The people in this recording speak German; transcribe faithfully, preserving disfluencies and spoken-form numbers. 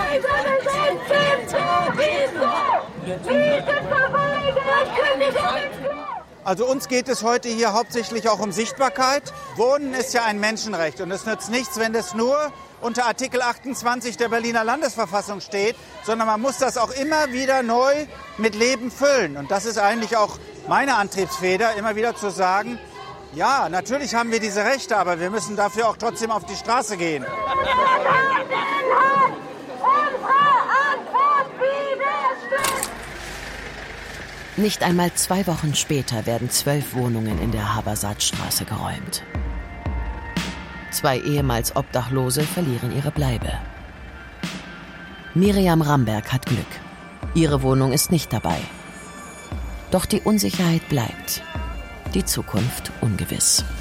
Also uns geht es heute hier hauptsächlich auch um Sichtbarkeit. Wohnen ist ja ein Menschenrecht und es nützt nichts, wenn das nur unter Artikel achtundzwanzig der Berliner Landesverfassung steht, sondern man muss das auch immer wieder neu mit Leben füllen. Und das ist eigentlich auch meine Antriebsfeder, immer wieder zu sagen, ja, natürlich haben wir diese Rechte, aber wir müssen dafür auch trotzdem auf die Straße gehen. Nicht einmal zwei Wochen später werden zwölf Wohnungen in der Habersaatstraße geräumt. Zwei ehemals Obdachlose verlieren ihre Bleibe. Miriam Ramberg hat Glück. Ihre Wohnung ist nicht dabei. Doch die Unsicherheit bleibt. Die Zukunft ungewiss.